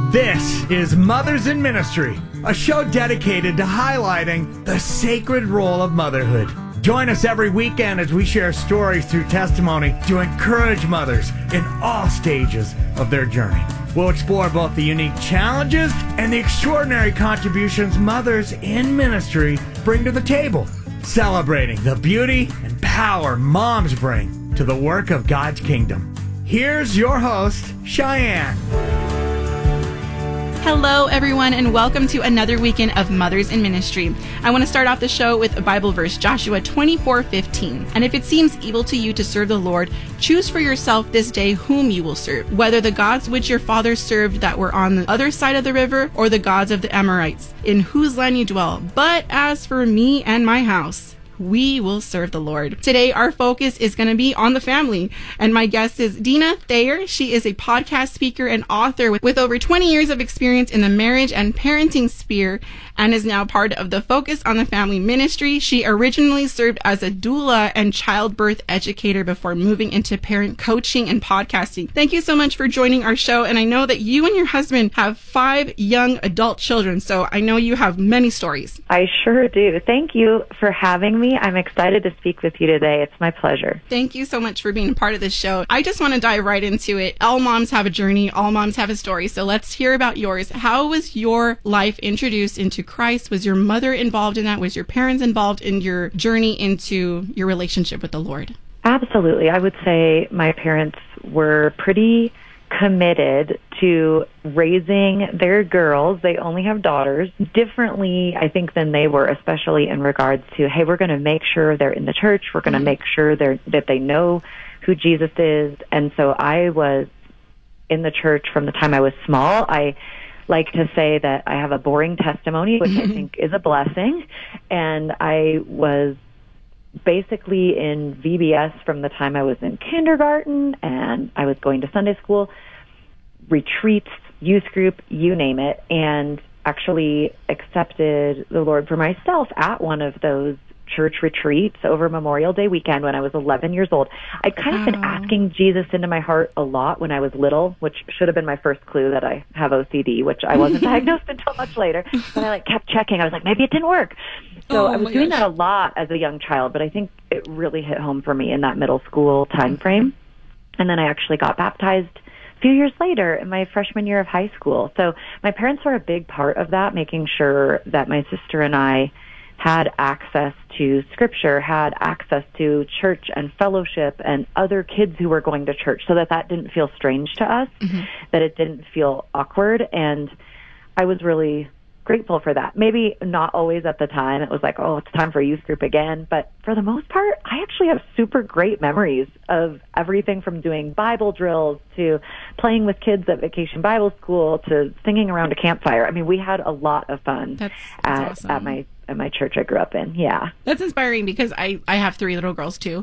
This is Mothers in Ministry, a show dedicated to highlighting the sacred role of motherhood. Join us every weekend as we share stories through testimony to encourage mothers in all stages of their journey. We'll explore both the unique challenges and the extraordinary contributions mothers in ministry bring to the table, celebrating the beauty and power moms bring to the work of God's kingdom. Here's your host, Cheyenne. Hello, everyone, and welcome to another weekend of Mothers in Ministry. I want to start off the show with a Bible verse, Joshua 24:15. And if it seems evil to you to serve the Lord, choose for yourself this day whom you will serve, whether the gods which your fathers served that were on the other side of the river, or the gods of the Amorites, in whose land you dwell. But as for me and my house, we will serve the Lord. Today, our focus is going to be on the family. And my guest is Dina Thayer. She is a podcast speaker and author with over 20 years of experience in the marriage and parenting sphere and is now part of the Focus on the Family ministry. She originally served as a doula and childbirth educator before moving into parent coaching and podcasting. Thank you so much for joining our show. And I know that you and your husband have 5 young adult children, so I know you have many stories. I sure do. Thank you for having me. I'm excited to speak with you today. It's my pleasure. Thank you so much for being a part of this show. I just want to dive right into it. All moms have a journey. All moms have a story. So let's hear about yours. How was your life introduced into Christ? Was your mother involved in that? Was your parents involved in your journey into your relationship with the Lord? Absolutely. I would say my parents were pretty committed to raising their girls. They only have daughters differently, I think, than they were, especially in regards to, hey, we're going to make sure they're in the church. We're going to make sure that they know who Jesus is. And so I was in the church from the time I was small. I like to say that I have a boring testimony, which I think is a blessing. And I was basically in VBS from the time I was in kindergarten, and I was going to Sunday school, retreats, youth group, you name it, and actually accepted the Lord for myself at one of those church retreats over Memorial Day weekend when I was 11 years old. I'd kind of been asking Jesus into my heart a lot when I was little, which should have been my first clue that I have OCD, which I wasn't diagnosed until much later. But I kept checking. I was like, maybe it didn't work. So I was doing that a lot as a young child, but I think it really hit home for me in that middle school time frame. And then I actually got baptized a few years later in my freshman year of high school. So my parents were a big part of that, making sure that my sister and I had access to Scripture, had access to church and fellowship and other kids who were going to church, so that didn't feel strange to us, that it didn't feel awkward. And I was really grateful for that. Maybe not always at the time. It was like, oh, it's time for a youth group again. But for the most part, I actually have super great memories of everything from doing Bible drills to playing with kids at Vacation Bible School to singing around a campfire. I mean, we had a lot of fun That's awesome. at my church I grew up in. Yeah. That's inspiring because I have 3 little girls too,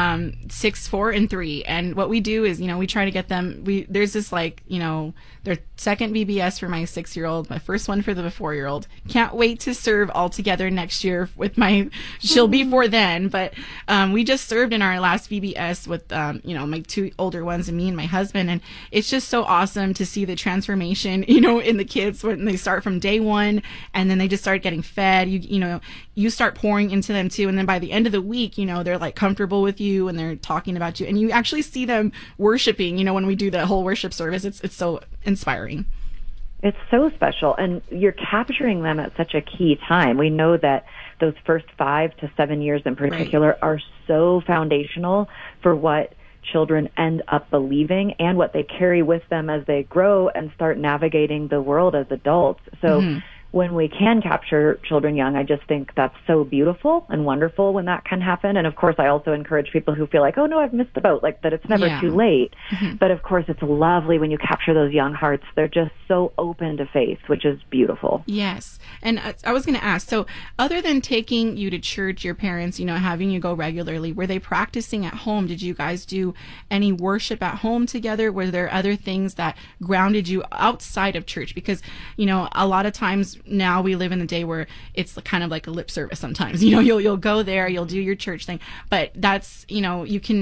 6, 4, and 3. And what we do is, we try to get them, there's this their second VBS for my 6-year-old, my first one for the 4-year-old. Can't wait to serve all together next year with she'll be 4 then, but we just served in our last VBS with, my 2 older ones and me and my husband. And it's just so awesome to see the transformation, in the kids when they start from day 1 and then they just start getting fed. You start pouring into them too. And then by the end of the week, they're like comfortable with you and they're talking about you. And you actually see them worshiping, when we do the whole worship service. It's so inspiring. It's so special. And you're capturing them at such a key time. We know that those first 5 to 7 years in particular are so foundational for what children end up believing and what they carry with them as they grow and start navigating the world as adults. So when we can capture children young, I just think that's so beautiful and wonderful when that can happen. And of course, I also encourage people who feel like, oh no, I've missed the boat, that it's never too late. But of course, it's lovely when you capture those young hearts. They're just so open to faith, which is beautiful. Yes. And I was going to ask, so other than taking you to church, your parents, having you go regularly, were they practicing at home? Did you guys do any worship at home together? Were there other things that grounded you outside of church? Because, a lot of times now we live in a day where it's kind of like a lip service sometimes. You'll go there, you'll do your church thing, but that's, you can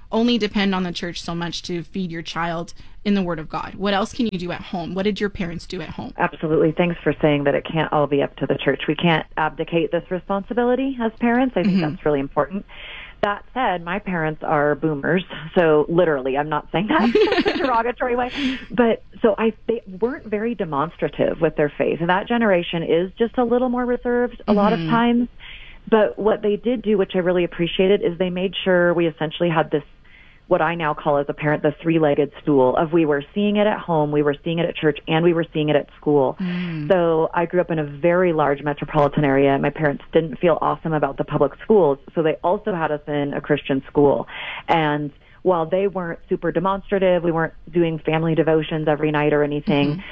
only depend on the church so much to feed your child in the Word of God. What else can you do at home? What did your parents do at home? Absolutely. Thanks for saying that it can't all be up to the church. We can't abdicate this responsibility as parents. I think that's really important. That said, my parents are boomers, so literally, I'm not saying that in a derogatory way, but so they weren't very demonstrative with their faith. And that generation is just a little more reserved a lot of times. But what they did do, which I really appreciated, is they made sure we essentially had this, what I now call as a parent, the three-legged stool of we were seeing it at home, we were seeing it at church, and we were seeing it at school. So I grew up in a very large metropolitan area. My parents didn't feel awesome about the public schools, so they also had us in a Christian school. And while they weren't super demonstrative, we weren't doing family devotions every night or anything,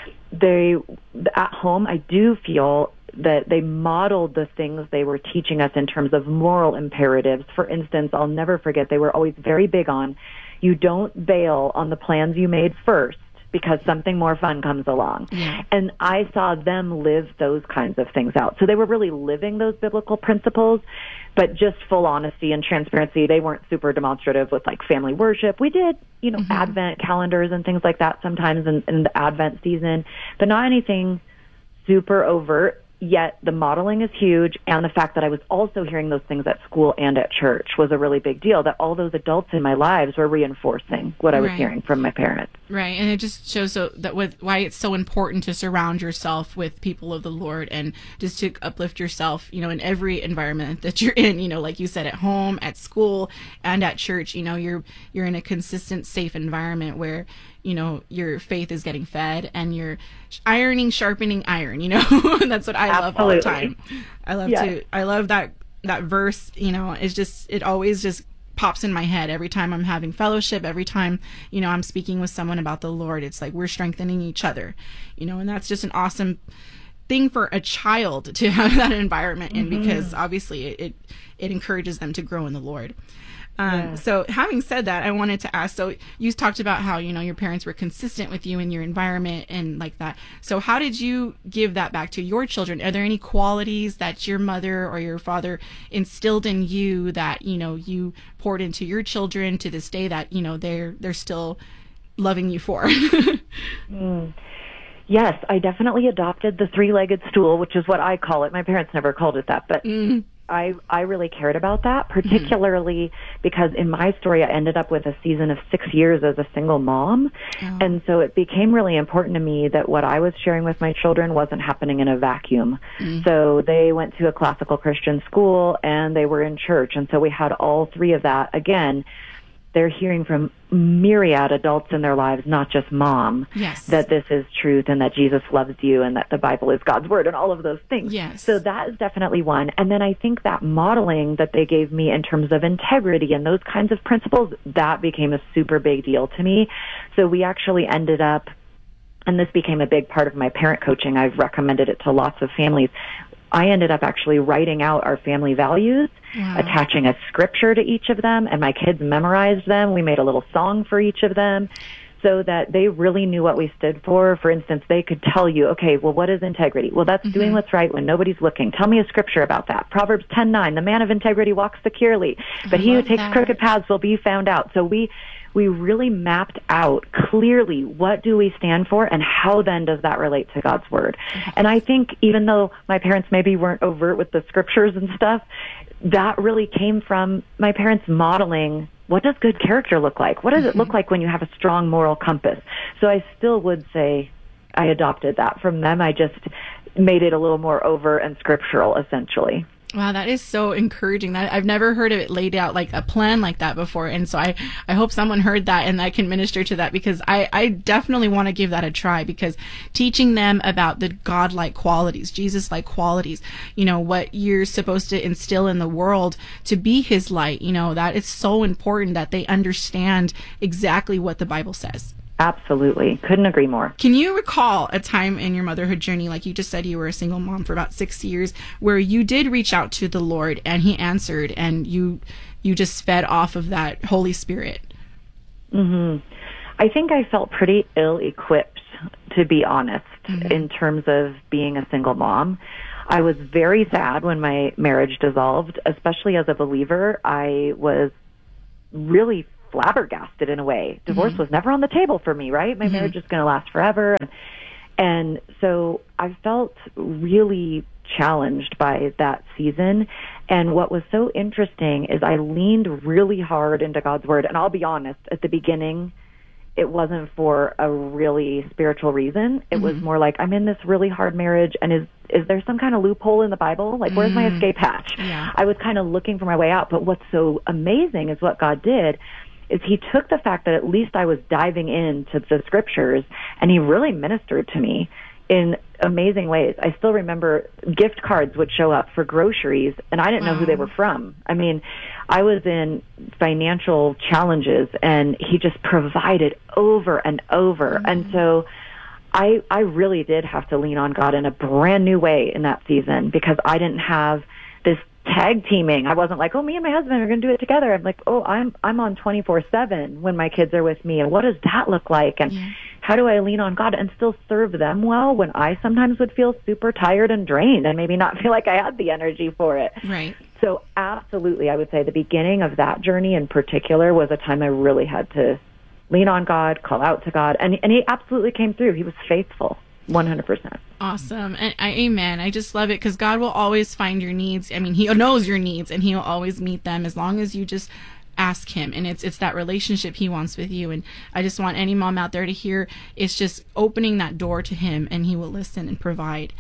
at home, I do feel that they modeled the things they were teaching us in terms of moral imperatives. For instance, I'll never forget, they were always very big on, you don't bail on the plans you made first because something more fun comes along. And I saw them live those kinds of things out. So they were really living those biblical principles, but just full honesty and transparency. They weren't super demonstrative with like family worship. We did, Advent calendars and things like that sometimes in the Advent season, but not anything super overt. Yet the modeling is huge, and the fact that I was also hearing those things at school and at church was a really big deal, that all those adults in my lives were reinforcing what I was hearing from my parents. Right, and it just shows why it's so important to surround yourself with people of the Lord and just to uplift yourself, in every environment that you're in, like you said, at home, at school, and at church. You're in a consistent, safe environment where your faith is getting fed and you're sharpening iron, that's what I love all the time. I love that verse, it always just pops in my head every time I'm having fellowship, every time, I'm speaking with someone about the Lord. It's like we're strengthening each other, and that's just an awesome thing for a child to have that environment in, because obviously it encourages them to grow in the Lord. So having said that, I wanted to ask, so you talked about how, your parents were consistent with you in your environment and like that. So how did you give that back to your children? Are there any qualities that your mother or your father instilled in you that, you poured into your children to this day that, they're still loving you for? Yes, I definitely adopted the three-legged stool, which is what I call it. My parents never called it that, but I really cared about that, particularly because in my story, I ended up with a season of 6 years as a single mom. And so it became really important to me that what I was sharing with my children wasn't happening in a vacuum. So they went to a classical Christian school and they were in church. And so we had all three of that. Again, they're hearing from myriad adults in their lives, not just mom, that this is truth and that Jesus loves you and that the Bible is God's word and all of those things. So that is definitely one. And then I think that modeling that they gave me in terms of integrity and those kinds of principles, that became a super big deal to me. So we actually ended up, and this became a big part of my parent coaching, I've recommended it to lots of families, I ended up actually writing out our family values, attaching a scripture to each of them, and my kids memorized them. We made a little song for each of them so that they really knew what we stood for. For instance, they could tell you, okay, well, what is integrity? Well, that's doing what's right when nobody's looking. Tell me a scripture about that. Proverbs 10:9, the man of integrity walks securely, but he who takes crooked paths will be found out. So we really mapped out clearly what do we stand for and how then does that relate to God's word. And I think even though my parents maybe weren't overt with the scriptures and stuff, that really came from my parents modeling what does good character look like? What does it look like when you have a strong moral compass? So I still would say I adopted that from them. I just made it a little more overt and scriptural, essentially. Wow, that is so encouraging. That I've never heard of it laid out like a plan like that before. And so I hope someone heard that and I can minister to that, because I definitely want to give that a try, because teaching them about the God-like qualities, Jesus-like qualities, what you're supposed to instill in the world to be his light, that is so important that they understand exactly what the Bible says. Absolutely. Couldn't agree more. Can you recall a time in your motherhood journey, like you just said you were a single mom for about 6 years, where you did reach out to the Lord and he answered and you just fed off of that Holy Spirit? I think I felt pretty ill-equipped, to be honest, in terms of being a single mom. I was very sad when my marriage dissolved, especially as a believer. I was really flabbergasted in a way. Divorce was never on the table for me, right? My marriage is going to last forever. And so I felt really challenged by that season. And what was so interesting is I leaned really hard into God's word. And I'll be honest, at the beginning, it wasn't for a really spiritual reason. It was more like, I'm in this really hard marriage, and is there some kind of loophole in the Bible? Like, where's my escape hatch? Yeah. I was kind of looking for my way out. But what's so amazing is what God did is he took the fact that at least I was diving into the scriptures, and he really ministered to me in amazing ways. I still remember gift cards would show up for groceries, and I didn't know who they were from. I mean, I was in financial challenges, and he just provided over and over. And so I really did have to lean on God in a brand new way in that season, because I didn't have this tag teaming. I wasn't like, oh, me and my husband are going to do it together. I'm like, oh, I'm on 24/7 when my kids are with me. And what does that look like? And how do I lean on God and still serve them well when I sometimes would feel super tired and drained and maybe not feel like I had the energy for it? Right. So absolutely, I would say the beginning of that journey in particular was a time I really had to lean on God, call out to God. And he absolutely came through. He was faithful. 100%. Awesome. And amen. I just love it, because God will always find your needs. I mean, he knows your needs, and he'll always meet them as long as you just ask him. And it's that relationship he wants with you. And I just want any mom out there to hear, it's just opening that door to him, and he will listen and provide.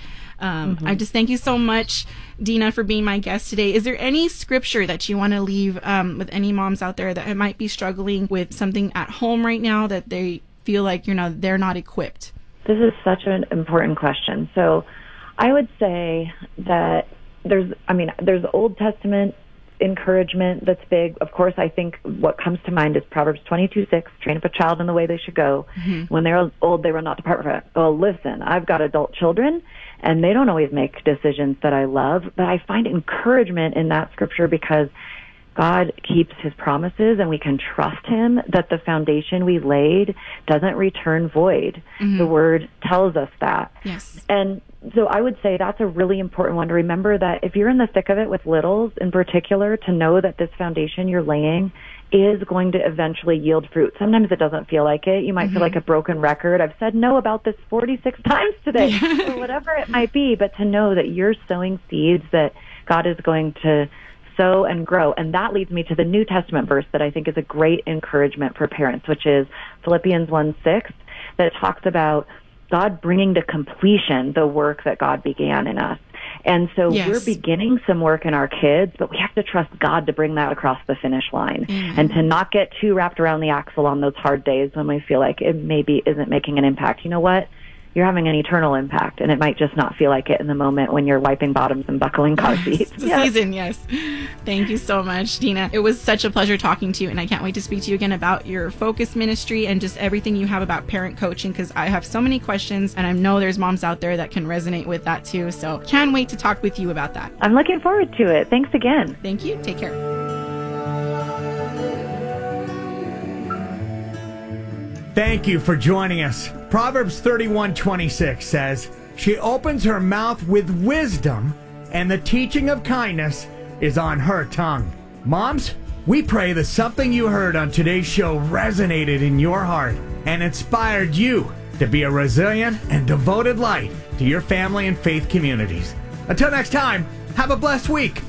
I just thank you so much, Dina, for being my guest today. Is there any scripture that you want to leave with any moms out there that might be struggling with something at home right now that they feel like, they're not equipped? This is such an important question. So I would say that there's Old Testament encouragement that's big. Of course, I think what comes to mind is Proverbs 22:6, train up a child in the way they should go. When they're old, they will not depart from it. Well, listen, I've got adult children, and they don't always make decisions that I love, but I find encouragement in that scripture because God keeps his promises, and we can trust him that the foundation we laid doesn't return void. The word tells us that. Yes. And so I would say that's a really important one to remember, that if you're in the thick of it with littles in particular, to know that this foundation you're laying is going to eventually yield fruit. Sometimes it doesn't feel like it. You might feel like a broken record. I've said no about this 46 times today, or whatever it might be, but to know that you're sowing seeds that God is going to sow and grow. And that leads me to the New Testament verse that I think is a great encouragement for parents, which is Philippians 1:6, that talks about God bringing to completion the work that God began in us. And so we're beginning some work in our kids, but we have to trust God to bring that across the finish line and to not get too wrapped around the axle on those hard days when we feel like it maybe isn't making an impact. You know what? You're having an eternal impact, and it might just not feel like it in the moment when you're wiping bottoms and buckling car seats. It's the season, yes. Thank you so much, Dina. It was such a pleasure talking to you, and I can't wait to speak to you again about your Focus ministry and just everything you have about parent coaching, because I have so many questions, and I know there's moms out there that can resonate with that too. So can't wait to talk with you about that. I'm looking forward to it. Thanks again. Thank you. Take care. Thank you for joining us. Proverbs 31:26 says, she opens her mouth with wisdom, and the teaching of kindness is on her tongue. Moms, we pray that something you heard on today's show resonated in your heart and inspired you to be a resilient and devoted light to your family and faith communities. Until next time, have a blessed week.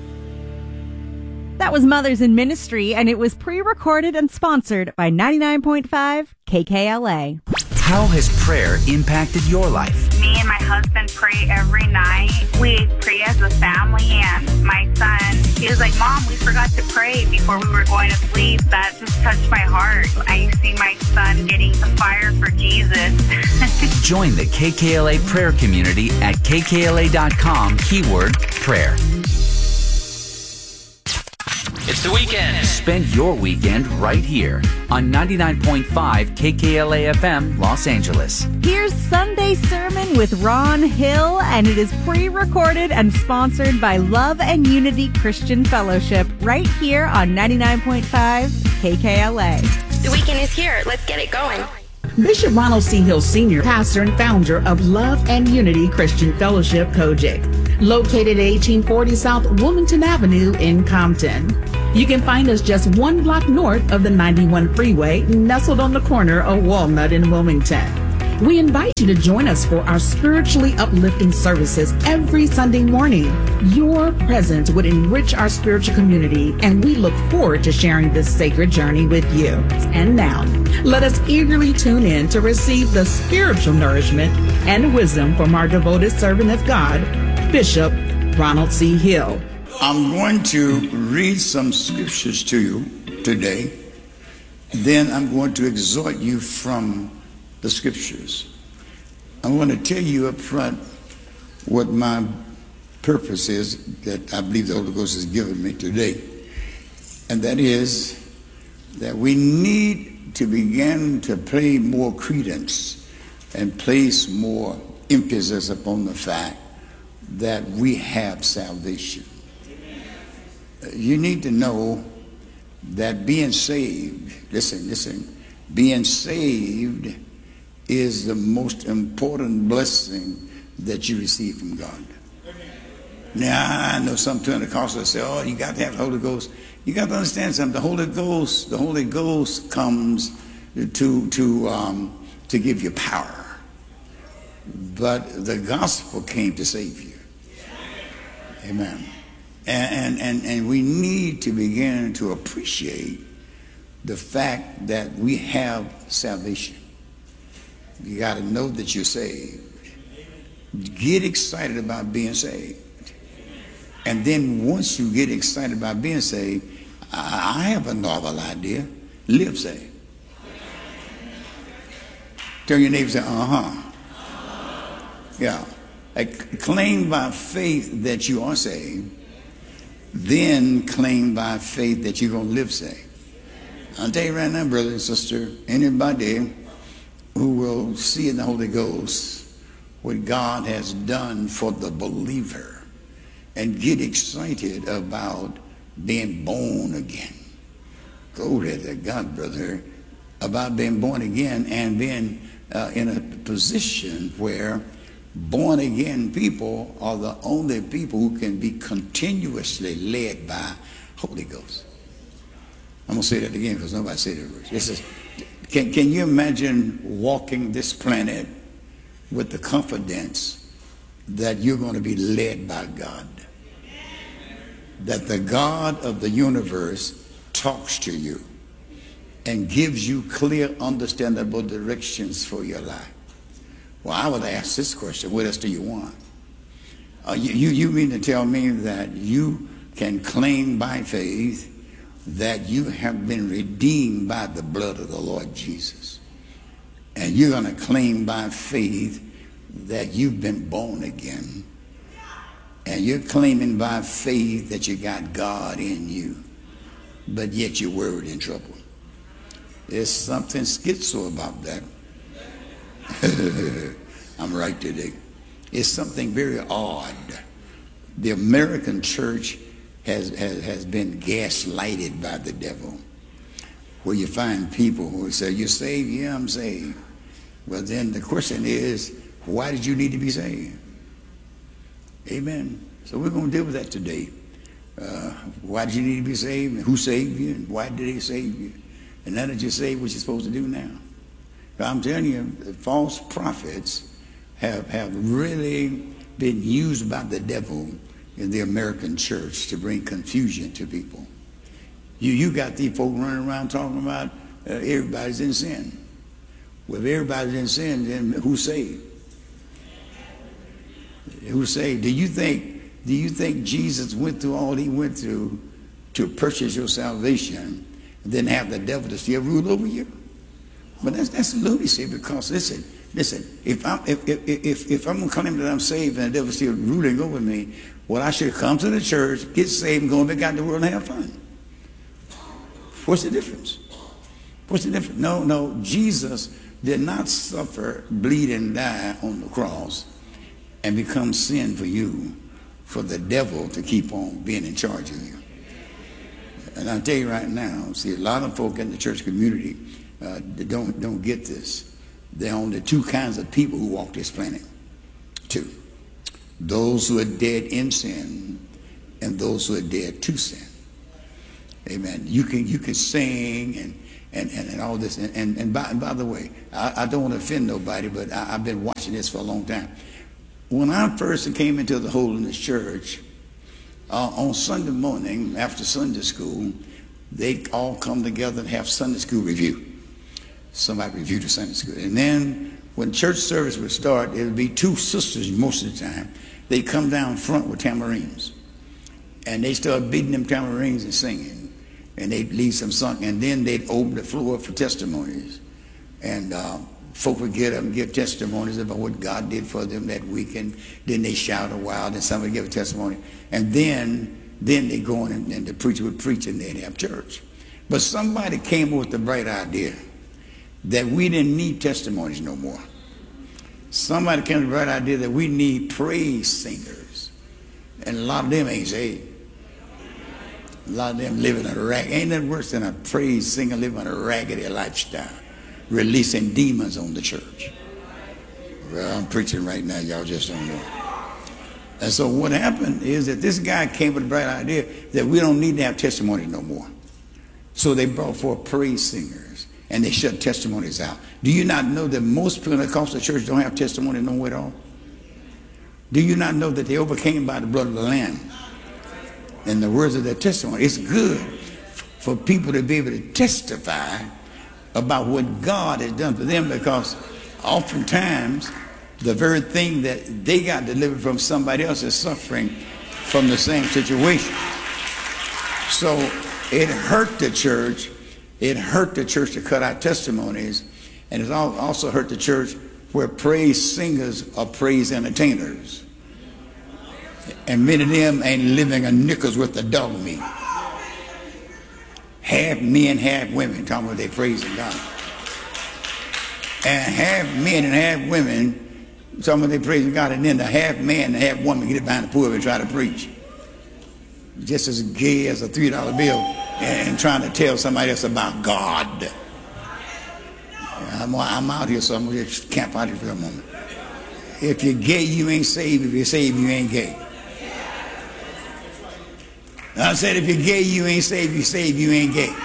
That was Mothers in Ministry, and it was pre-recorded and sponsored by 99.5 KKLA. How has prayer impacted your life? Me and my husband pray every night. We pray as a family, and my son, he was like, Mom, we forgot to pray before we were going to sleep. That just touched my heart. I see my son getting the fire for Jesus. Join the KKLA prayer community at kkla.com, keyword prayer. It's the weekend. Spend your weekend right here on 99.5 KKLA FM, Los Angeles. Here's Sunday Sermon with Ron Hill, and it is pre-recorded and sponsored by Love and Unity Christian Fellowship right here on 99.5 KKLA. The weekend is here. Let's get it going. Bishop Ronald C. Hill Sr., pastor and founder of Love and Unity Christian Fellowship, Kojic, located at 1840 South Wilmington Avenue in Compton. You can find us just 1 block north of the 91 freeway, nestled on the corner of Walnut and Wilmington. We invite you to join us for our spiritually uplifting services every Sunday morning. Your presence would enrich our spiritual community, and we look forward to sharing this sacred journey with you. And now, let us eagerly tune in to receive the spiritual nourishment and wisdom from our devoted servant of God, Bishop Ronald C. Hill. I'm going to read some scriptures to you today. Then I'm going to exhort you from the scriptures. I want to tell you up front what my purpose is that I believe the Holy Ghost has given me today. And that is that we need to begin to pay more credence and place more emphasis upon the fact that we have salvation. You need to know that being saved, listen, being saved is the most important blessing that you receive from God. Now, I know some Pentecostals say, oh, you got to have the Holy Ghost. You got to understand something. The Holy Ghost comes to give you power. But the gospel came to save you. Amen. And we need to begin to appreciate the fact that we have salvation. You got to know that you're saved. Get excited about being saved. And then once you get excited about being saved, I have a novel idea. Live saved. Tell your neighbor, say, Yeah. Claim by faith that you are saved. Then claim by faith that you're going to live saved. I'll tell you right now, brother and sister, anybody who will see in the Holy Ghost what God has done for the believer and get excited about being born again. Glory to God, brother, about being born again and being in a position where born again people are the only people who can be continuously led by Holy Ghost. I'm going to say that again because nobody said it. It says, can you imagine walking this planet with the confidence that you're going to be led by God? That the God of the universe talks to you and gives you clear, understandable directions for your life. Well, I would ask this question, what else do you want? You mean to tell me that you can claim by faith that you have been redeemed by the blood of the Lord Jesus? And you're going to claim by faith that you've been born again? And you're claiming by faith that you got God in you, but yet you're worried and troubled. There's something schizo about that. I'm right today. It's something very odd. The American church has been gaslighted by the devil, where you find people who say, you're saved? Yeah, I'm saved. Well, then the question is, why did you need to be saved? Amen. So we're going to deal with that today. Why did you need to be saved? And who saved you? And why did he save you? And now that you're saved, what you're supposed to do now? But I'm telling you, false prophets have really been used by the devil in the American church to bring confusion to people. You got these folk running around talking about everybody's in sin. Well, if everybody's in sin, then who's saved? Who's saved? Do you think Jesus went through all he went through to purchase your salvation and then have the devil to still rule over you? But that's lunacy, because listen, if I'm going to claim that I'm saved and the devil's still ruling over me, well, I should come to the church, get saved, and go back out in the world and have fun. What's the difference? What's the difference? No, Jesus did not suffer, bleed, and die on the cross and become sin for you, for the devil to keep on being in charge of you. And I'll tell you right now, see, a lot of folk in the church community don't get this. There are only two kinds of people who walk this planet. Two. Those who are dead in sin and those who are dead to sin. Amen. You can sing and all this. And by the way, I don't want to offend nobody, but I've been watching this for a long time. When I first came into the Holiness Church, on Sunday morning after Sunday school, they all come together and have Sunday school review. Somebody review the Sunday school. And then when church service would start, it would be two sisters most of the time. They'd come down front with tambourines. And they start beating them tambourines and singing. And they'd lead some song. And then they'd open the floor for testimonies. And folk would get up and give testimonies about what God did for them that week. And then they shout a while. Then somebody give a testimony. And then they go in and the preacher would preach and they'd have church. But somebody came up with the bright idea that we didn't need testimonies no more. Somebody came with the bright idea that we need praise singers. And a lot of them ain't saved. A lot of them living a ain't nothing worse than a praise singer living a raggedy lifestyle, releasing demons on the church. Well, I'm preaching right now, y'all just don't know. And so what happened is that this guy came with a bright idea that we don't need to have testimonies no more. So they brought forth praise singers and they shut testimonies out. Do you not know that most Pentecostal churches don't have testimony no more at all? Do you not know that they overcame by the blood of the Lamb and the words of their testimony? It's good for people to be able to testify about what God has done for them, because oftentimes the very thing that they got delivered from, somebody else is suffering from the same situation. So it hurt the church. It hurt the church to cut out testimonies, and it also hurt the church where praise singers are praise entertainers. And many of them ain't living a knickers with the dog meat. Half men, half women talking about they praising God. And half men and half women talking about they praising God, and then the half man and half woman get behind the pulpit and try to preach. Just as gay as a $3 bill and trying to tell somebody else about God. I'm out here, so I'm going to just camp out here for a moment. If you're gay, you ain't saved. If you're saved, you ain't gay. I said, if you're gay, you ain't saved. You're saved, you ain't gay.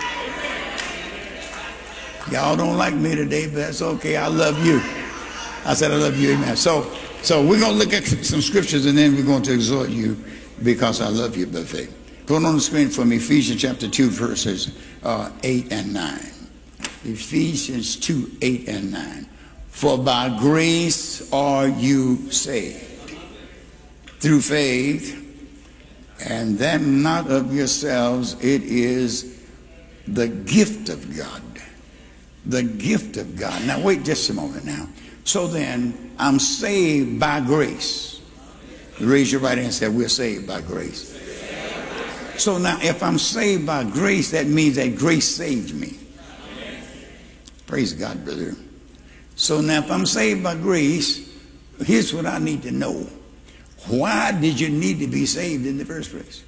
Y'all don't like me today, but that's okay. I love you. I said, I love you, amen. So we're going to look at some scriptures, and then we're going to exhort you because I love you by faith. Put on the screen for me Ephesians chapter 2, verses 8 and 9. Ephesians 2, 8 and 9. For by grace are you saved through faith, and that not of yourselves, it is the gift of God. The gift of God. Now wait just a moment now. So then, I'm saved by grace. Raise your right hand and say, we're saved by grace. So now, if I'm saved by grace, that means that grace saved me. Praise God, brother. So now, if I'm saved by grace, here's what I need to know. Why did you need to be saved in the first place?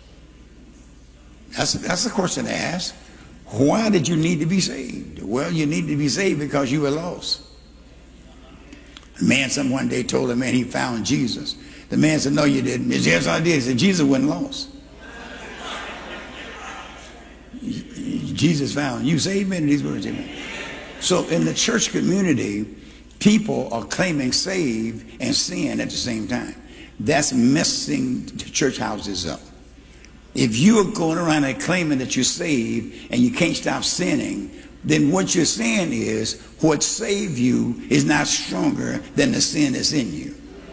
That's a question to ask. Why did you need to be saved? Well, you need to be saved because you were lost. A man, one day told a man he found Jesus. The man said, no, you didn't. He said, yes, I did. He said, Jesus wasn't lost. Jesus found you. Say amen to these words, amen. So in the church community, people are claiming saved and sin at the same time. That's messing the church houses up. If you are going around and claiming that you're saved and you can't stop sinning, then what you're saying is what saved you is not stronger than the sin that's in you.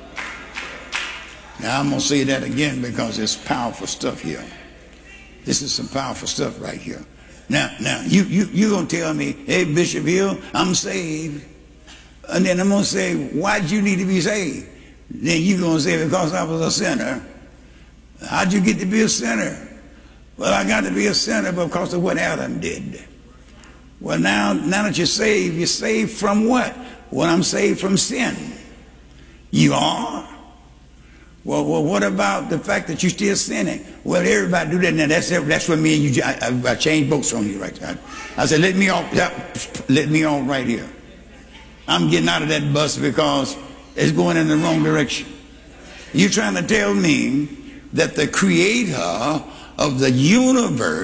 Now I'm going to say that again because it's powerful stuff here. This is some powerful stuff right here. Now you're going to tell me, hey, Bishop Hill, I'm saved. And then I'm going to say, why'd you need to be saved? Then you're going to say, because I was a sinner. How'd you get to be a sinner? Well, I got to be a sinner because of what Adam did. Well, now that you're saved from what? Well, I'm saved from sin. You are? Well, what about the fact that you're still sinning? Well, everybody do that now. That's what me and you, I changed boats on you right there. I said, let me off right here. I'm getting out of that bus because it's going in the wrong direction. You're trying to tell me that the creator of the universe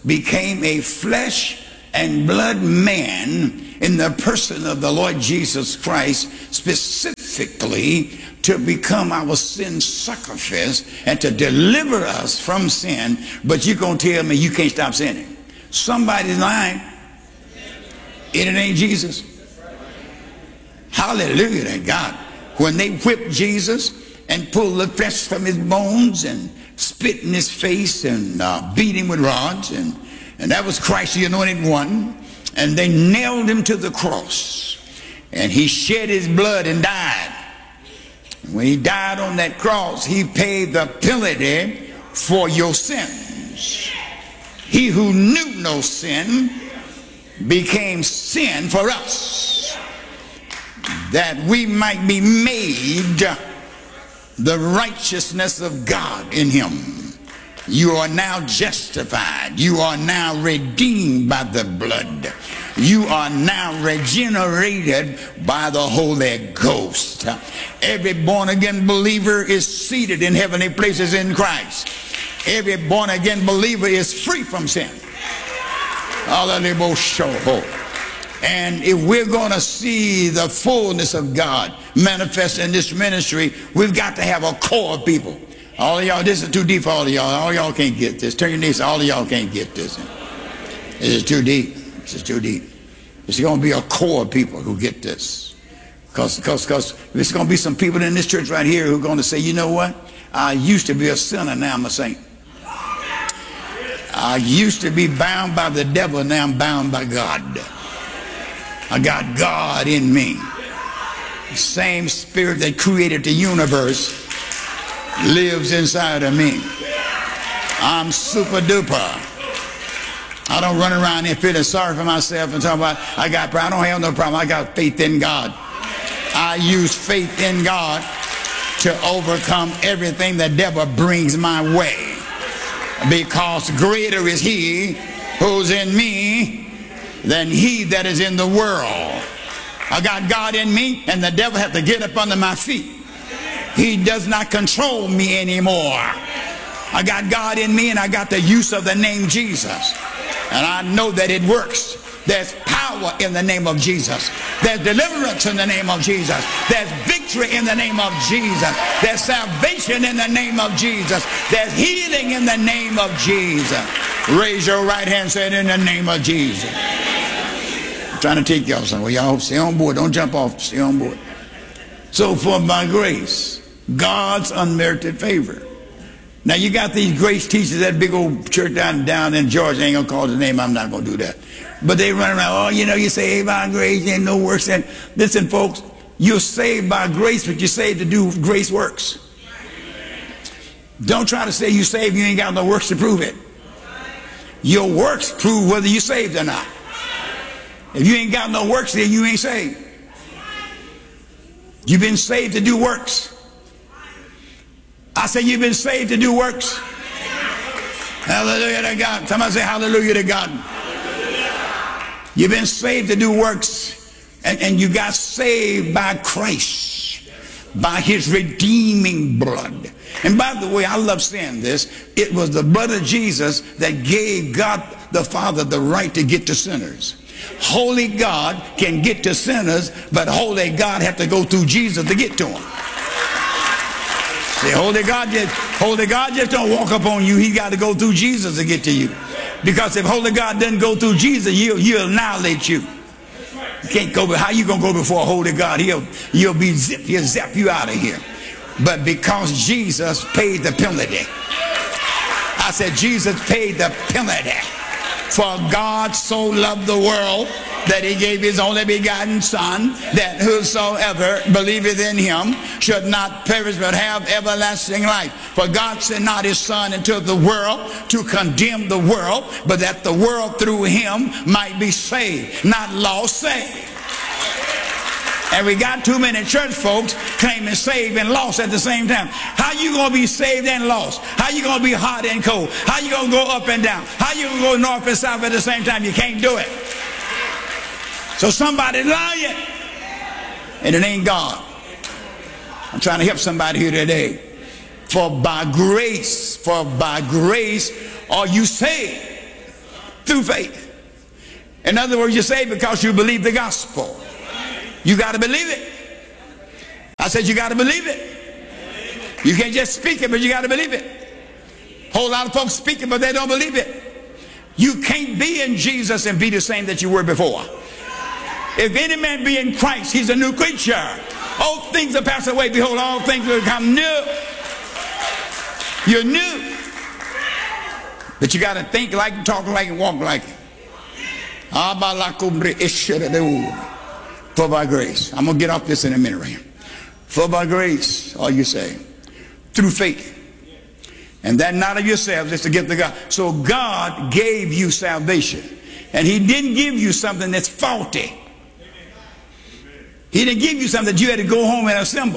became a flesh and blood man in the person of the Lord Jesus Christ, specifically to become our sin sacrifice and to deliver us from sin. But you're going to tell me you can't stop sinning. Somebody's lying. And it ain't Jesus. Hallelujah to God. When they whipped Jesus and pulled the flesh from his bones and spit in his face and beat him with rods, and that was Christ, the anointed one, and they nailed him to the cross, and he shed his blood and died. When he died on that cross, he paid the penalty for your sins. He who knew no sin became sin for us, that we might be made the righteousness of God in him. You are now justified. You are now redeemed by the blood. You are now regenerated by the Holy Ghost. Every born-again believer is seated in heavenly places in Christ. Every born-again believer is free from sin. Hallelujah. And if we're going to see the fullness of God manifest in this ministry, we've got to have a core of people. All of y'all, this is too deep for all of y'all. All y'all can't get this. Turn your knees. All of y'all can't get this. This is too deep. This is too deep. There's going to be a core of people who get this. Because there's going to be some people in this church right here who are going to say, you know what? I used to be a sinner, now I'm a saint. I used to be bound by the devil, now I'm bound by God. I got God in me. The same spirit that created the universe lives inside of me. I'm super duper. I don't run around here feeling sorry for myself and talking about I don't have no problem. I got faith in God. I use faith in God to overcome everything the devil brings my way, because greater is he who's in me than he that is in the world. I got God in me, and the devil has to get up under my feet. He does not control me anymore. I got God in me, and I got the use of the name Jesus. And I know that it works. There's power in the name of Jesus. There's deliverance in the name of Jesus. There's victory in the name of Jesus. There's salvation in the name of Jesus. There's healing in the name of Jesus. Raise your right hand and say it, in the name of Jesus. I'm trying to take y'all somewhere. Y'all stay on board. Don't jump off. Stay on board. So for by grace, God's unmerited favor. Now you got these grace teachers, that big old church down in Georgia. I ain't gonna call the name. I'm not gonna do that. But they run around, oh, you know, you're saved by grace, ain't no works. And listen, folks, you're saved by grace, but you're saved to do grace works. Don't try to say you're saved, you ain't got no works to prove it. Your works prove whether you're saved or not. If you ain't got no works, then you ain't saved. You've been saved to do works. I say you've been saved to do works. Hallelujah to God. Somebody say hallelujah to God. You've been saved to do works, and you got saved by Christ, by his redeeming blood. And by the way, I love saying this. It was the blood of Jesus that gave God the Father the right to get to sinners. Holy God can get to sinners, but holy God have to go through Jesus to get to them. See, holy God just don't walk up on you. He got to go through Jesus to get to you. Because if holy God doesn't go through Jesus, he'll annihilate you. You can't go. How you gonna go before a holy God? He'll zap you out of here. But because Jesus paid the penalty, I said Jesus paid the penalty. For God so loved the world that he gave his only begotten Son, that whosoever believeth in him should not perish but have everlasting life. For God sent not his Son into the world to condemn the world, but that the world through him might be saved. Not lost, saved. And we got too many church folks claiming saved and lost at the same time. How you going to be saved and lost? How you going to be hot and cold? How you going to go up and down? How you going to go north and south at the same time? You can't do it. So somebody lying, and it ain't God. I'm trying to help somebody here today. For by grace are you saved through faith. In other words, you're saved because you believe the gospel. You got to believe it. I said you got to believe it. You can't just speak it, but you got to believe it. A whole lot of folks speak it, but they don't believe it. You can't be in Jesus and be the same that you were before. If any man be in Christ, he's a new creature. Old things are passed away. Behold, all things will become new. You're new. But you got to think like it, talk like it, walk like it. For by grace. I'm going to get off this in a minute right here. For by grace, all you say, through faith. And that not of yourselves, is to give to God. So God gave you salvation. And he didn't give you something that's faulty. He didn't give you something that you had to go home and assemble.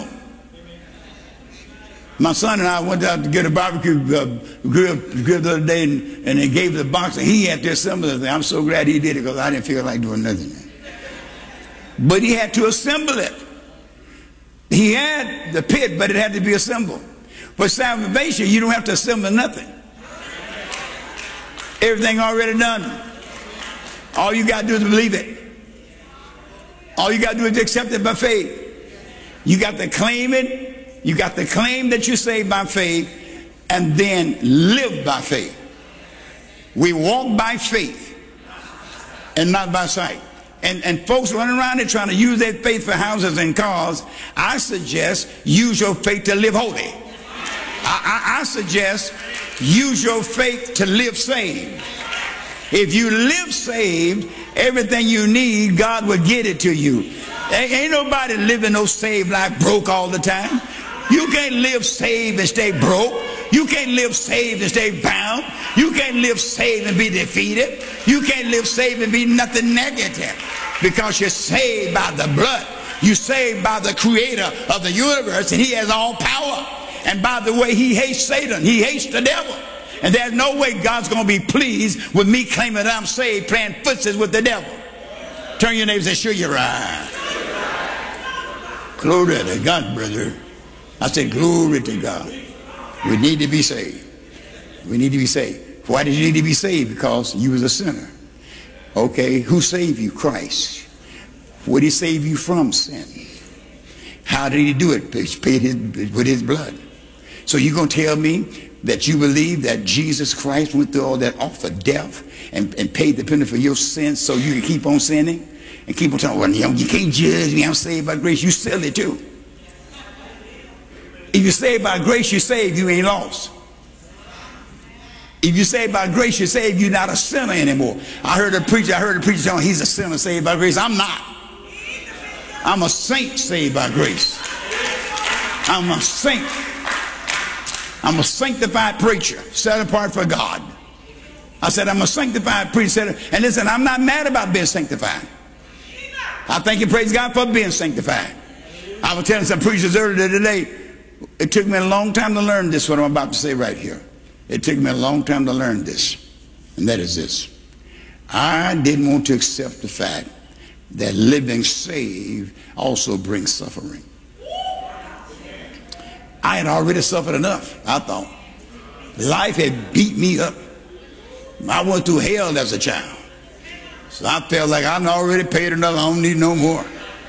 My son and I went out to get a barbecue grill the other day, and they gave the box, and he had to assemble the thing. I'm so glad he did it, because I didn't feel like doing nothing. But he had to assemble it. He had the pit, but it had to be assembled. For salvation, you don't have to assemble nothing. Everything already done. All you got to do is believe it. All you got to do is accept it by faith. You got to claim it. You got to claim that you're saved by faith, and then live by faith. We walk by faith and not by sight. And folks running around there trying to use their faith for houses and cars, I suggest use your faith to live holy. I suggest use your faith to live saved. If you live saved, everything you need, God will get it to you. Ain't nobody living no saved life broke all the time. You can't live saved and stay broke. You can't live saved and stay bound. You can't live saved and be defeated. You can't live saved and be nothing negative, because you're saved by the blood. You're saved by the creator of the universe, and he has all power. And by the way, he hates Satan. He hates the devil. And there's no way God's going to be pleased with me claiming that I'm saved, playing footsies with the devil. Turn your neighbor and say, sure you're right. Glory to God, brother. I said, glory to God. We need to be saved. We need to be saved. Why did you need to be saved? Because you was a sinner. Okay, who saved you? Christ. What did he save you from? Sin. How did he do it? He paid with his blood. So you're going to tell me that you believe that Jesus Christ went through all that awful death and paid the penalty for your sins so you can keep on sinning and keep on talking, well, you can't judge me, I'm saved by grace. You silly too. If you're saved by grace, you're saved, you ain't lost. If you're saved by grace, you're saved, you're not a sinner anymore. I heard a preacher telling he's a sinner saved by grace. I'm not. I'm a saint saved by grace. I'm a saint. I'm a sanctified preacher, set apart for God. I said, I'm a sanctified preacher. And listen, I'm not mad about being sanctified. I thank you, praise God, for being sanctified. I was telling some preachers earlier today, it took me a long time to learn this, what I'm about to say right here. It took me a long time to learn this, and that is this. I didn't want to accept the fact that living saved also brings suffering. I had already suffered enough, I thought. Life had beat me up. I went through hell as a child. So I felt like I'd already paid enough, I don't need no more.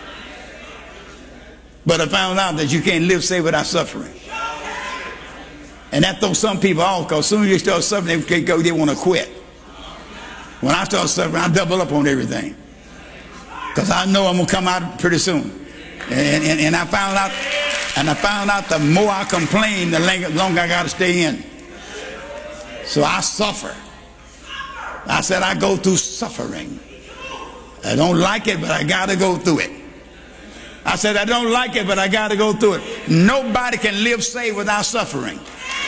But I found out that you can't live saved without suffering. And that throws some people off, because as soon as you start suffering, they want to quit. When I start suffering, I double up on everything, because I know I'm going to come out pretty soon. And I found out the more I complain, the longer I got to stay in. So I suffer. I said I go through suffering. I don't like it, but I got to go through it. I said I don't like it, but I got to go through it. Nobody can live saved without suffering.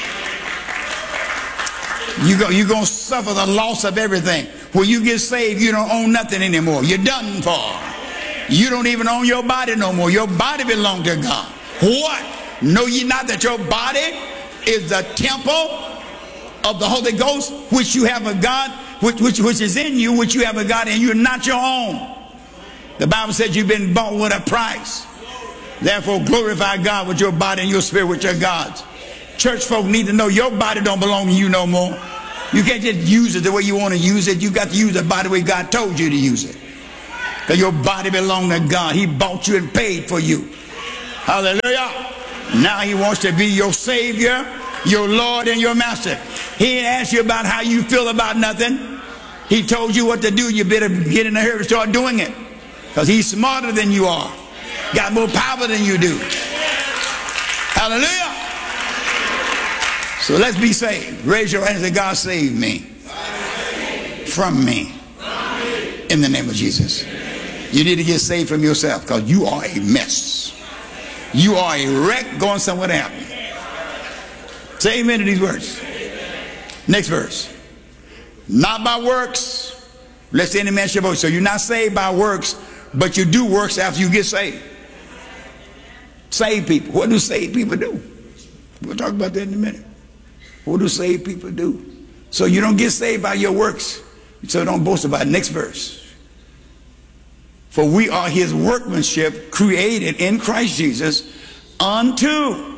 You're going to suffer the loss of everything. When you get saved, you don't own nothing anymore. You're done for. You don't even own your body no more. Your body belongs to God. What? Know ye not that your body is the temple of the Holy Ghost, which you have of God, which is in you, which you have of God, and you're not your own. The Bible says you've been bought with a price. Therefore, glorify God with your body and your spirit, which are God's. Church folk need to know your body don't belong to you no more. You can't just use it the way you want to use it. You got to use the body the way God told you to use it. Because your body belongs to God. He bought you and paid for you. Hallelujah. Now he wants to be your Savior, your Lord, and your Master. He ain't asked you about how you feel about nothing. He told you what to do. You better get in a hurry and start doing it. Because he's smarter than you are. Got more power than you do. Hallelujah. So let's be saved. Raise your hand and say, God save me from me in the name of Jesus. You need to get saved from yourself because you are a mess. You are a wreck going somewhere to happen. Say amen to these words. Next verse. Not by works, lest any man should boast. So you're not saved by works, but you do works after you get saved. Saved people. What do saved people do? We'll talk about that in a minute. What do saved people do? So you don't get saved by your works. So don't boast about it. Next verse. For we are his workmanship created in Christ Jesus unto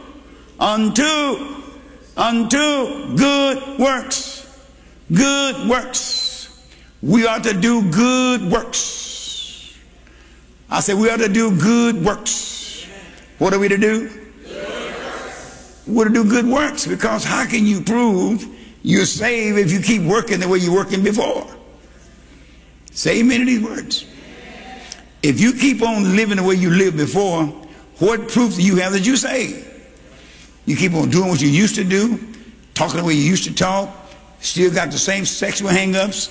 good works. Good works. We are to do good works. I said we are to do good works. What are we to do? We're to do good works, because how can you prove you're saved if you keep working the way you're working before? Say amen to these words. If you keep on living the way you lived before, what proof do you have that you're saved? You keep on doing what you used to do, talking the way you used to talk, still got the same sexual hang-ups.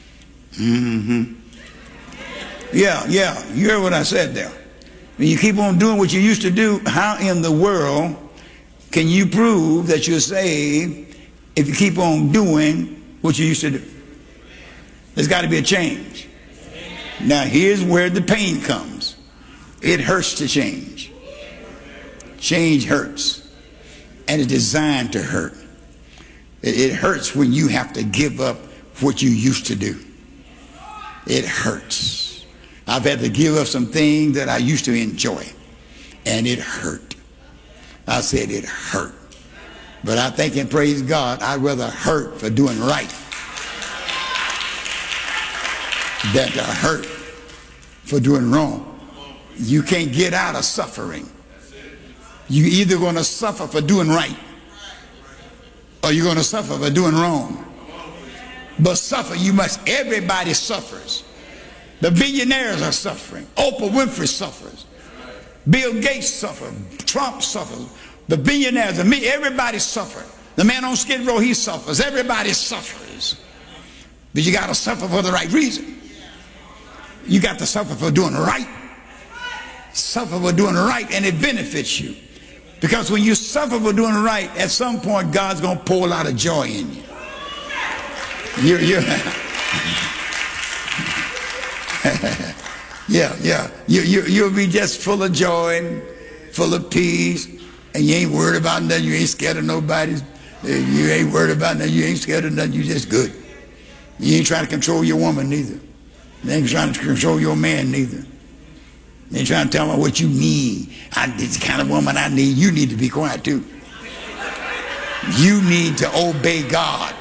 Yeah, you heard what I said there. When you keep on doing what you used to do, how in the world can you prove that you're saved if you keep on doing what you used to do? There's got to be a change. Now here's where the pain comes. It hurts to change. Change hurts. And it's designed to hurt. It hurts when you have to give up what you used to do. It hurts. I've had to give up some things that I used to enjoy. And it hurt. I said it hurt. But I think and praise God, I'd rather hurt for doing right than to hurt for doing wrong. You can't get out of suffering. You're either going to suffer for doing right or you're going to suffer for doing wrong. But suffer you must. Everybody suffers. The billionaires are suffering. Oprah Winfrey suffers. Bill Gates suffers. Trump suffers. The billionaires, everybody suffers. The man on Skid Row, he suffers. Everybody suffers. But you got to suffer for the right reason. You got to suffer for doing right. Suffer for doing right, and it benefits you. Because when you suffer for doing right, at some point God's going to pour a lot of joy in you. You'll be just full of joy and full of peace, and you ain't worried about nothing. You ain't scared of nobody. You ain't worried about nothing. You ain't scared of nothing. You just good. You ain't trying to control your woman neither. You ain't trying to control your man neither. You ain't trying to tell me what you need. This kind of woman I need. You need to be quiet too. You need to obey God.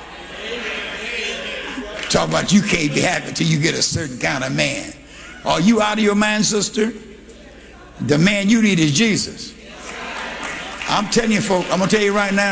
Talk about you can't be happy till you get a certain kind of man. Are you out of your mind, sister? The man you need is Jesus. I'm telling you, folks, I'm going to tell you right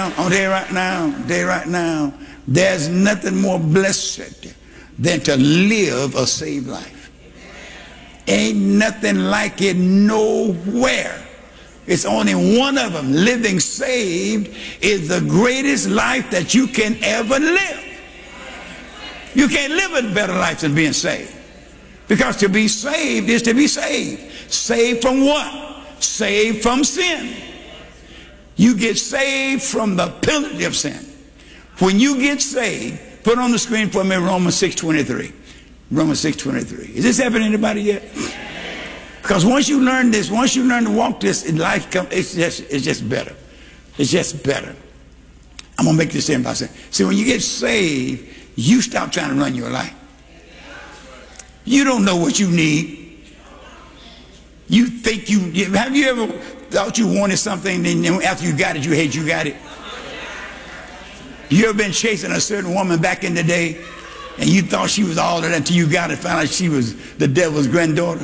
now, there's nothing more blessed than to live a saved life. Ain't nothing like it nowhere. It's only one of them. Living saved is the greatest life that you can ever live. You can't live a better life than being saved. Because to be saved is to be saved. Saved from what? Saved from sin. You get saved from the penalty of sin. When you get saved, put on the screen for me Romans 6:23. Romans 6:23. Is this happening to anybody yet? Because once you learn this, once you learn to walk this in life, it's just better. It's just better. I'm going to make this in by saying, see, when you get saved, you stop trying to run your life. You don't know what you need. You think have you ever thought you wanted something, and then after you got it, you hate you got it? You ever been chasing a certain woman back in the day, and you thought she was all of that until you got it, found out she was the devil's granddaughter?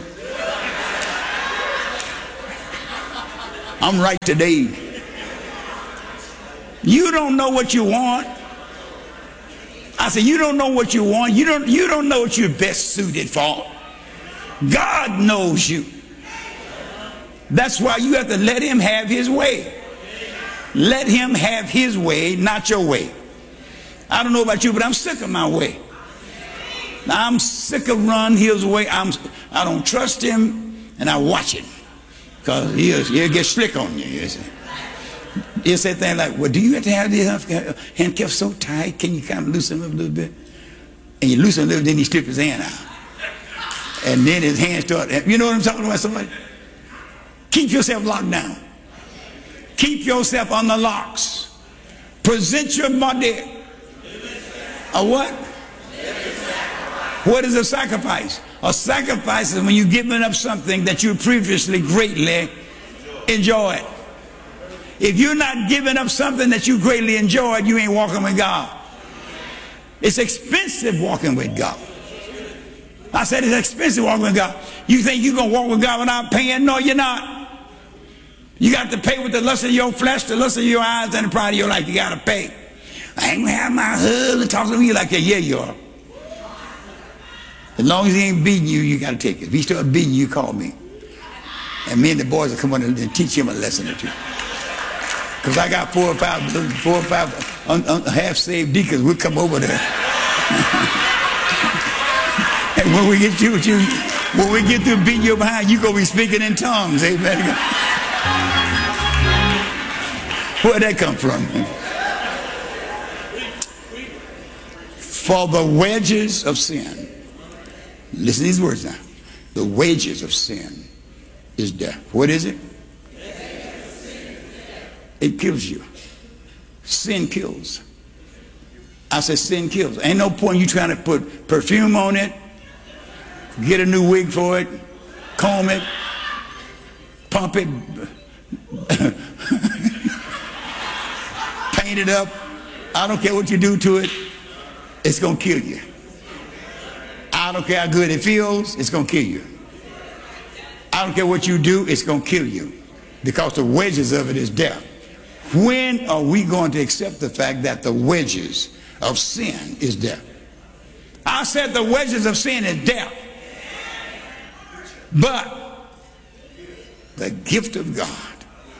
I'm right today. You don't know what you want. I said, you don't know what you want. You don't know what you're best suited for. God knows you. That's why you have to let him have his way. Let him have his way, not your way. I don't know about you, but I'm sick of my way. I'm sick of running his way. I don't trust him, and I watch him. Because he'll get slick on you. He'll say things like, well, do you have to have the handcuffs so tight? Can you kind of loosen them up a little bit? And you loosen a little, then he strip his hand out. And then his hand start, you know what I'm talking about, somebody? Keep yourself locked down. Keep yourself on the locks. Present your body. A what? What is a sacrifice? A sacrifice is when you're giving up something that you previously greatly enjoyed. If you're not giving up something that you greatly enjoyed, you ain't walking with God. It's expensive walking with God. I said it's expensive walking with God. You think you're going to walk with God without paying? No, you're not. You got to pay with the lust of your flesh, the lust of your eyes, and the pride of your life. You got to pay. I ain't going to have my husband talk to me like that. Yeah, you are. As long as he ain't beating you, you got to take it. If he start beating you, call me. And me and the boys will come on and teach him a lesson or two. Because I got four or five half-saved deacons. We'll come over there. And when we get through beating you behind, you going to be speaking in tongues. Amen. Where'd that come from? For the wages of sin. Listen to these words now. The wages of sin is death. What is it? It kills you. Sin kills. I said sin kills. Ain't no point you trying to put perfume on it, get a new wig for it, comb it, pump it, paint it up. I don't care what you do to it. It's going to kill you. I don't care how good it feels. It's going to kill you. I don't care what you do. It's going to kill you. Because the wages of it is death. When are we going to accept the fact that the wages of sin is death? I said the wages of sin is death. But the gift of God.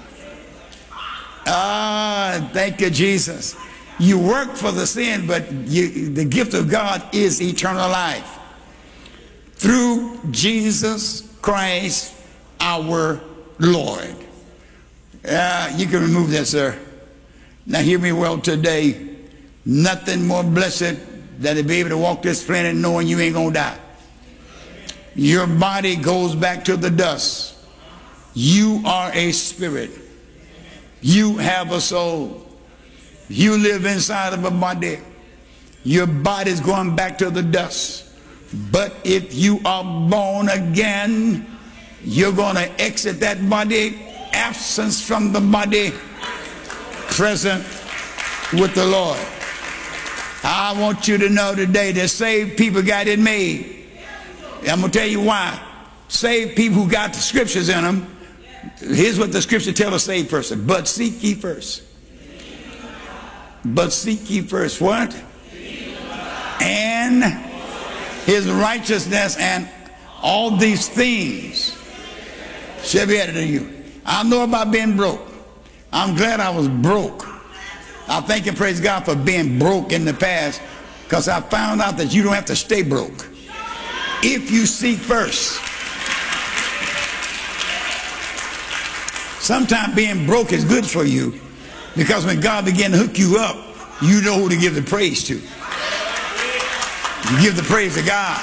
Thank you, Jesus. You work for the sin, but the gift of God is eternal life. Through Jesus Christ our Lord. You can remove that, sir. Now hear me well today. Nothing more blessed than to be able to walk this planet knowing you ain't gonna die. Your body goes back to the dust. You are a spirit. You have a soul. You live inside of a body. Your body's going back to the dust. But if you are born again, you're going to exit that body, absence from the body, present with the Lord. I want you to know today that saved people got it made. I'm going to tell you why. Saved people who got the scriptures in them, here's what the scripture tells a saved person. But seek ye first. But seek ye first what? And his righteousness, and all these things shall be added to you. I know about being broke. I'm glad I was broke. I thank and praise God for being broke in the past, because I found out that you don't have to stay broke if you seek first. Sometimes being broke is good for you, because when God begins to hook you up, you know who to give the praise to. You give the praise to God.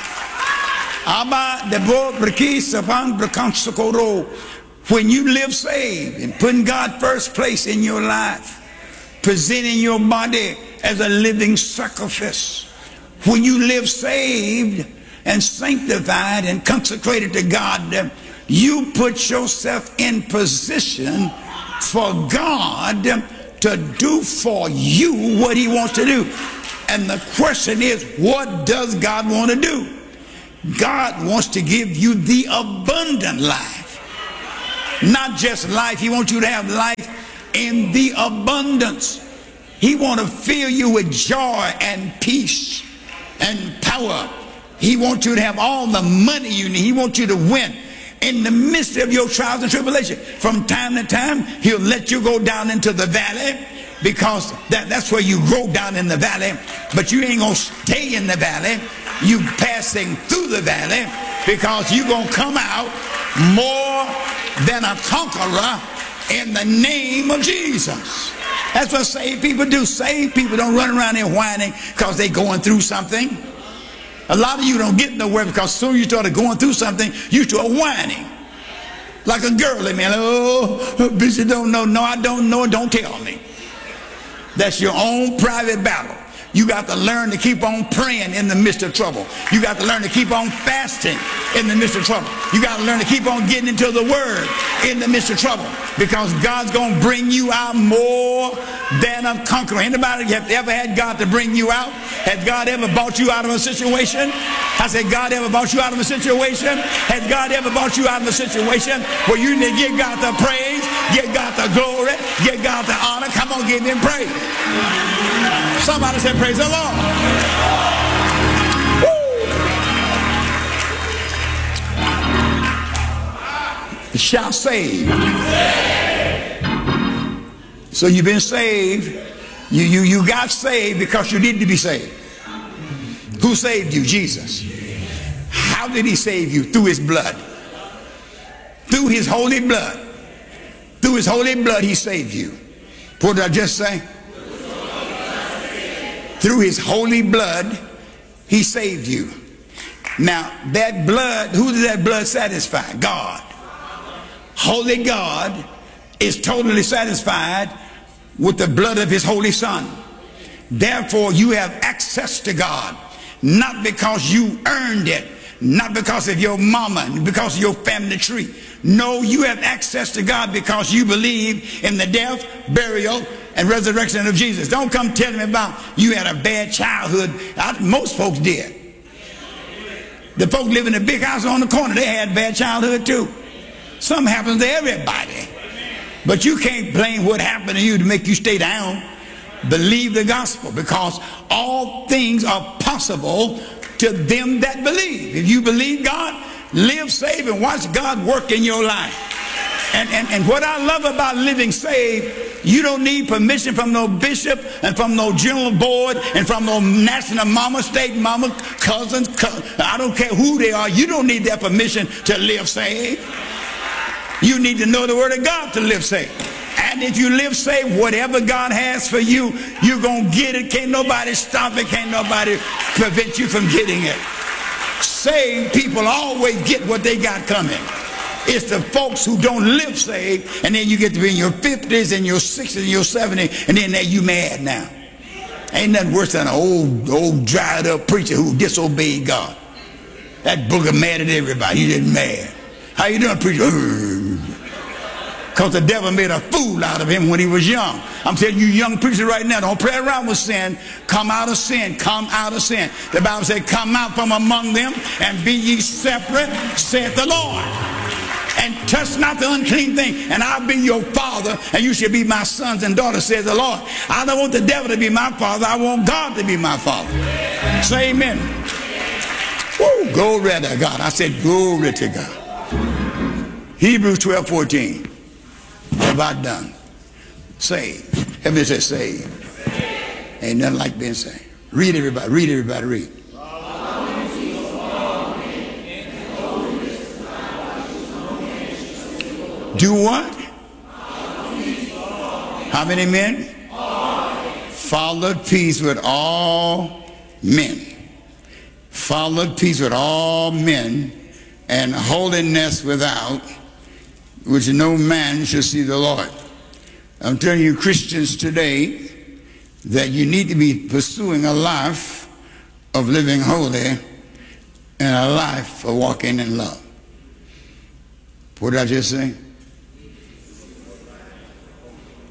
When you live saved and putting God first place in your life, presenting your body as a living sacrifice, when you live saved and sanctified and consecrated to God, you put yourself in position for God to do for you what he wants to do. And the question is, what does God want to do? God wants to give you the abundant life. Not just life. He wants you to have life in the abundance. He wants to fill you with joy and peace and power. He wants you to have all the money you need. He wants you to win in the midst of your trials and tribulation. From time to time, he'll let you go down into the valley, because that's where you grow, down in the valley. But you ain't going to stay in the valley. You passing through the valley, because you're going to come out more than a conqueror in the name of Jesus. That's what saved people do. Saved people don't run around there whining because they're going through something. A lot of you don't get nowhere because as soon as you started going through something, you start whining. Like a girl, man. Oh, Bishop don't know. No, I don't know. Don't tell me. That's your own private battle. You got to learn to keep on praying in the midst of trouble. You got to learn to keep on fasting in the midst of trouble. You got to learn to keep on getting into the Word in the midst of trouble, because God's going to bring you out more than a conqueror. Anybody have ever had God to bring you out? Has God ever brought you out of a situation? I said, God ever brought you out of a situation? Has God ever brought you out of a situation where you need to give God the praise, give God the glory, give God the honor? Come on, give him praise. Somebody said, praise the Lord. Woo. Shall save. So you've been saved. You got saved because you needed to be saved. Who saved you? Jesus. How did he save you? Through his blood. Through his holy blood. Through his holy blood he saved you. What did I just say? Through his holy blood, he saved you. Now, that blood, who does that blood satisfy? God. Holy God is totally satisfied with the blood of his holy Son. Therefore, you have access to God, not because you earned it, not because of your mama, because of your family tree. No, you have access to God because you believe in the death, burial, and resurrection of Jesus. Don't come telling me about you had a bad childhood. Most folks did. The folks live in the big house on the corner, they had bad childhood too. Something happens to everybody. But you can't blame what happened to you to make you stay down. Believe the gospel, because all things are possible to them that believe. If you believe God, live saved and watch God work in your life. And what I love about living saved, you don't need permission from no bishop and from no general board and from no national mama, state mama, cousins. I don't care who they are. You don't need their permission to live saved. You need to know the word of God to live saved. And if you live saved, whatever God has for you, you're going to get it. Can't nobody stop it. Can't nobody prevent you from getting it. Saved people always get what they got coming. It's the folks who don't live saved, and then you get to be in your 50s and your 60s and your 70s, and then you mad now. Ain't nothing worse than an old dried up preacher who disobeyed God. That booger mad at everybody. He just mad. How you doing, preacher? Because the devil made a fool out of him when he was young. I'm telling you, young preachers right now, don't play around with sin. Come out of sin. Come out of sin. The Bible said, come out from among them and be ye separate, saith the Lord. And touch not the unclean thing, and I'll be your father, and you shall be my sons and daughters, says the Lord. I don't want the devil to be my father. I want God to be my father. Say amen. Woo, glory to God. I said glory to God. Hebrews 12:14. About done. Saved. Heaven says saved. Ain't nothing like being saved. Read everybody. Read everybody. Read. Do what? How many men? Followed peace with all men. Followed peace with all men, and holiness without, which no man shall see the Lord. I'm telling you, Christians today, that you need to be pursuing a life of living holy and a life of walking in love. What did I just say?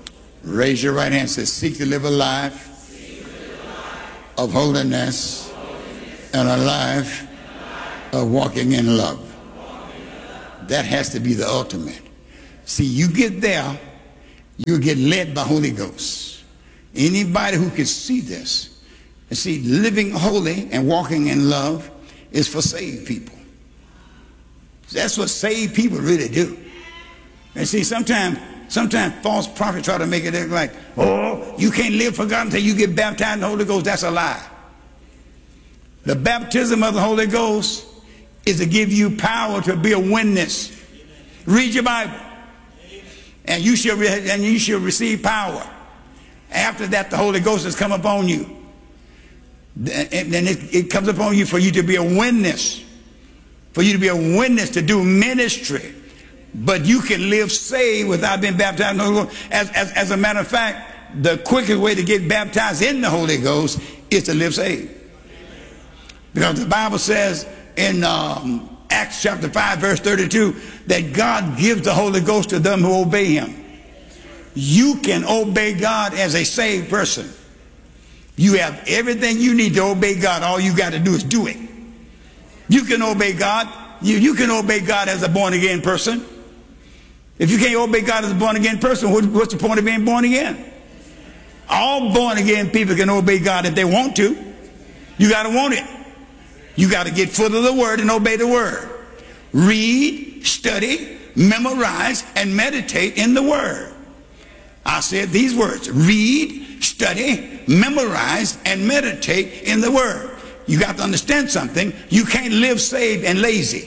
Raise your right hand and say, seek to live a life of holiness and a life of walking in love. That has to be the ultimate. See, you get there, you get led by Holy Ghost. Anybody who can see this, and see, living holy and walking in love is for saved people. That's what saved people really do. And see, sometimes false prophets try to make it look like, oh, you can't live for God until you get baptized in the Holy Ghost. That's a lie. The baptism of the Holy Ghost is to give you power to be a witness. Read your Bible, and you shall receive power. After that, the Holy Ghost has come upon you. And then it comes upon you for you to be a witness, for you to be a witness to do ministry. But you can live saved without being baptized in the Holy Ghost. As a matter of fact, the quickest way to get baptized in the Holy Ghost is to live saved. Because the Bible says in Acts chapter 5 verse 32 that God gives the Holy Ghost to them who obey him. You can obey God as a saved person. You have everything you need to obey God. All you got to do is do it. You can obey God. You can obey God as a born-again person. If you can't obey God as a born-again person, what's the point of being born again? All born-again people can obey God if they want to. You got to want it. You got to get full of the Word and obey the Word. Read, study, memorize, and meditate in the Word. I said these words: read, study, memorize, and meditate in the Word. You got to understand something. You can't live saved and lazy.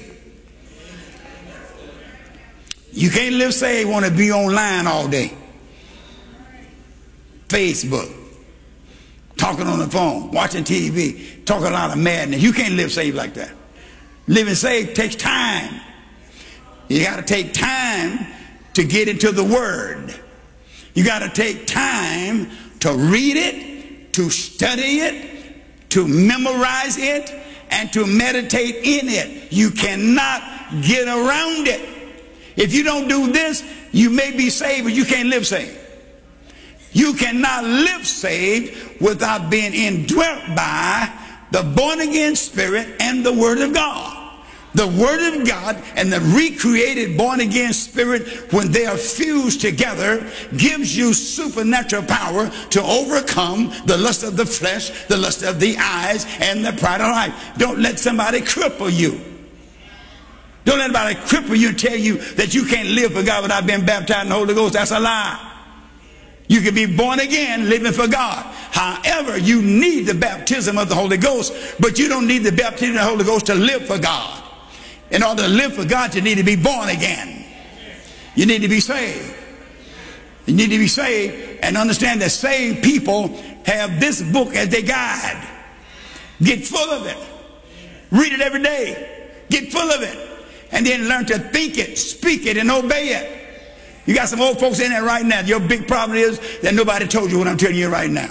You can't live saved, want to be online all day. Facebook, talking on the phone, watching TV, talking a lot of madness. You can't live saved like that. Living saved takes time. You got to take time to get into the Word. You got to take time to read it, to study it, to memorize it, and to meditate in it. You cannot get around it. If you don't do this, you may be saved, but you can't live saved. You cannot live saved without being indwelt by the born-again spirit and the Word of God. The Word of God and the recreated born-again spirit, when they are fused together, gives you supernatural power to overcome the lust of the flesh, the lust of the eyes, and the pride of life. Don't let somebody cripple you. Don't let anybody cripple you and tell you that you can't live for God without being baptized in the Holy Ghost. That's a lie. You can be born again living for God. However, you need the baptism of the Holy Ghost, but you don't need the baptism of the Holy Ghost to live for God. In order to live for God, you need to be born again. You need to be saved. You need to be saved and understand that saved people have this book as their guide. Get full of it. Read it every day. Get full of it. And then learn to think it, speak it, and obey it. You got some old folks in there right now. Your big problem is that nobody told you what I'm telling you right now.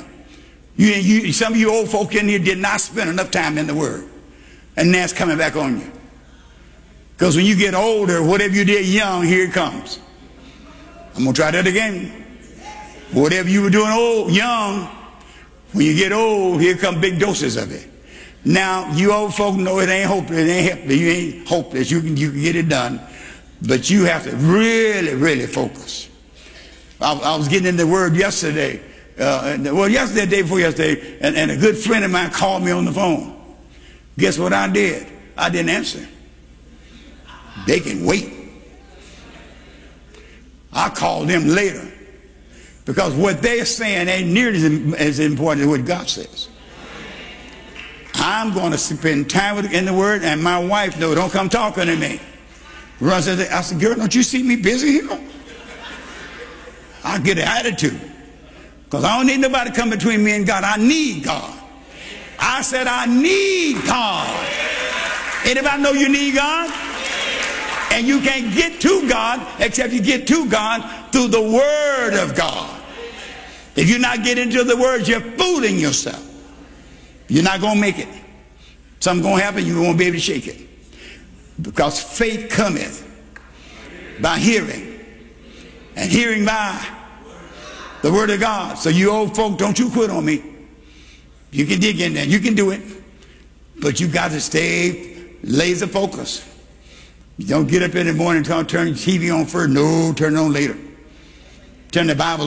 Some of you old folk in here did not spend enough time in the Word. And now it's coming back on you. Because when you get older, whatever you did young, here it comes. I'm going to try that again. Whatever you were doing young, when you get old, here come big doses of it. Now, you old folk know it ain't hopeless. It ain't helpless. You ain't hopeless. You can get it done. But you have to really, really focus. I was getting in the Word yesterday. Yesterday, the day before yesterday, and a good friend of mine called me on the phone. Guess what I did? I didn't answer. They can wait. I called them later. Because what they're saying ain't nearly as important as what God says. I'm going to spend time in the Word, and my wife knows, don't come talking to me. I said, girl, don't you see me busy here? I get an attitude. Because I don't need nobody to come between me and God. I need God. I said, I need God. Anybody know you need God? And you can't get to God except you get to God through the Word of God. If you're not getting to the Word, you're fooling yourself. You're not going to make it. Something's going to happen, you won't be able to shake it. Because faith cometh by hearing, and hearing by The Word of God. So you old folk, don't you quit on me. You can dig in there. You can do it. But you got to stay laser focused. You don't get up in the morning and turn the TV on first. No, turn it on later. Turn the Bible